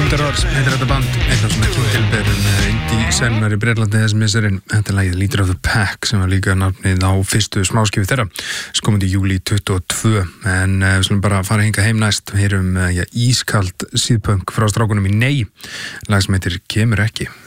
Thunderhearts heitir þetta band, einn af svona kynntilberum indie sennar í Bretlandi þessum misserinn. Þetta er lagið Leader of the Pack sem var líka nafnið á fyrstu smáskifu þeirra, komandi júlí 22. En við slum bara fara hingað heim næst, heyrum ískalt síðpunk frá strákunum í Nei, lag sem heitir Kemur ekki.